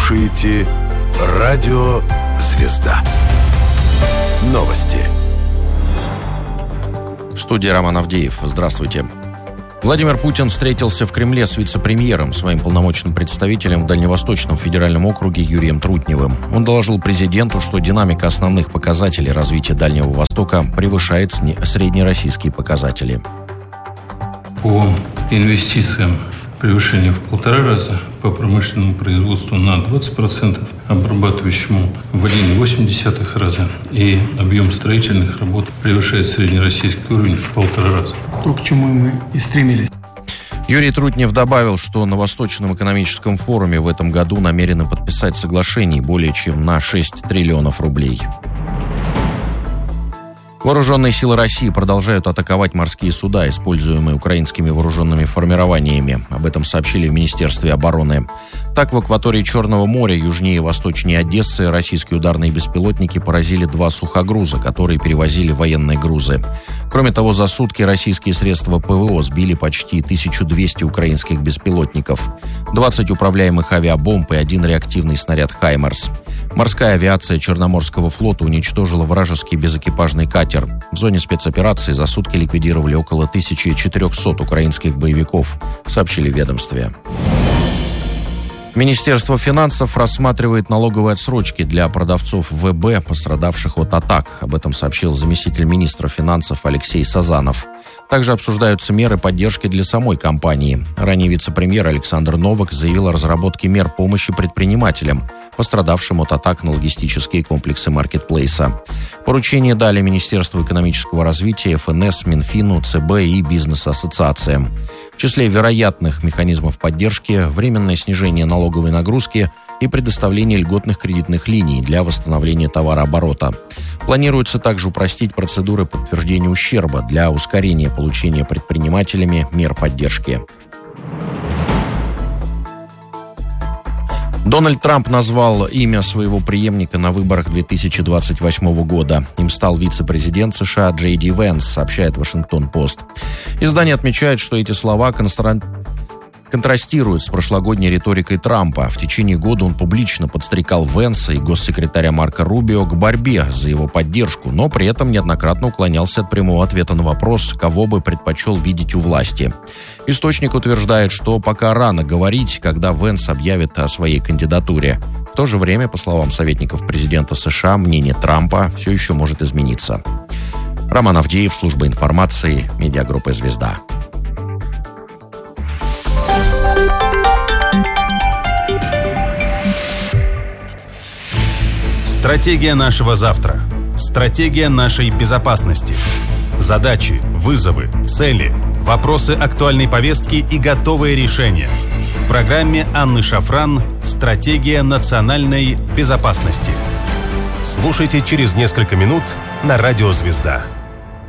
слушаете «Радио Звезда». Новости. В студии Роман Авдеев. Здравствуйте. Владимир Путин встретился в Кремле с вице-премьером, своим полномочным представителем в Дальневосточном федеральном округе Юрием Трутневым. Он доложил президенту, что динамика основных показателей развития Дальнего Востока превышает среднероссийские показатели. По инвестициям превышение в 1,5 раза, по промышленному производству на 20%, обрабатывающему в 1,8 раза, и объем строительных работ превышает среднероссийский уровень в 1,5 раза. То, к чему мы и стремились. Юрий Трутнев добавил, что на Восточном экономическом форуме в этом году намерены подписать соглашений более чем на 6 триллионов рублей. Вооруженные силы России продолжают атаковать морские суда, используемые украинскими вооруженными формированиями. Об этом сообщили в Министерстве обороны. Так, в акватории Черного моря, южнее и восточнее Одессы, российские ударные беспилотники поразили 2 сухогруза, которые перевозили военные грузы. Кроме того, за сутки российские средства ПВО сбили почти 1200 украинских беспилотников, 20 управляемых авиабомб и 1 реактивный снаряд «Хаймерс». Морская авиация Черноморского флота уничтожила вражеский безэкипажный катер. В зоне спецоперации за сутки ликвидировали около 1400 украинских боевиков, сообщили в ведомстве. Министерство финансов рассматривает налоговые отсрочки для продавцов ВБ, пострадавших от атак. Об этом сообщил заместитель министра финансов Алексей Сазанов. Также обсуждаются меры поддержки для самой компании. Ранее вице-премьер Александр Новак заявил о разработке мер помощи предпринимателям, пострадавшим от атак на логистические комплексы маркетплейса. Поручение дали Министерству экономического развития, ФНС, Минфину, ЦБ и бизнес-ассоциациям. В числе вероятных механизмов поддержки – временное снижение налоговой нагрузки и предоставление льготных кредитных линий для восстановления товарооборота. Планируется также упростить процедуры подтверждения ущерба для ускорения получения предпринимателями мер поддержки. Дональд Трамп назвал имя своего преемника на выборах 2028 года. Им стал вице-президент США Джей Ди Венс, сообщает Вашингтон-Пост. Издание отмечает, что эти слова контрастируют с прошлогодней риторикой Трампа. В течение года он публично подстрекал Венса и госсекретаря Марко Рубио к борьбе за его поддержку, но при этом неоднократно уклонялся от прямого ответа на вопрос, кого бы предпочел видеть у власти. Источник утверждает, что пока рано говорить, когда Венс объявит о своей кандидатуре. В то же время, по словам советников президента США, мнение Трампа все еще может измениться. Роман Авдеев, служба информации, медиагруппа «Звезда». Стратегия нашего завтра. Стратегия нашей безопасности. Задачи, вызовы, цели, вопросы актуальной повестки и готовые решения. В программе Анны Шафран «Стратегия национальной безопасности». Слушайте через несколько минут на Радио Звезда.